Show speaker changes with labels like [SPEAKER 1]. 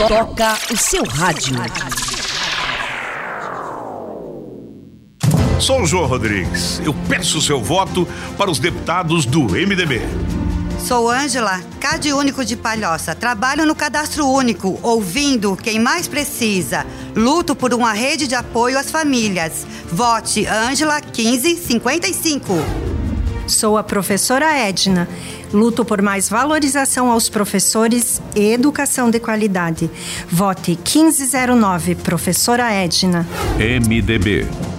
[SPEAKER 1] Toca o seu rádio.
[SPEAKER 2] Sou o João Rodrigues. Eu peço o seu voto para os deputados do MDB.
[SPEAKER 3] Sou Ângela, Cade Único de Palhoça. Trabalho no Cadastro Único, ouvindo quem mais precisa. Luto por uma rede de apoio às famílias. Vote Ângela 1555.
[SPEAKER 4] Sou a professora Edna. Luto por mais valorização aos professores e educação de qualidade. Vote 1509, professora Edna.
[SPEAKER 5] MDB.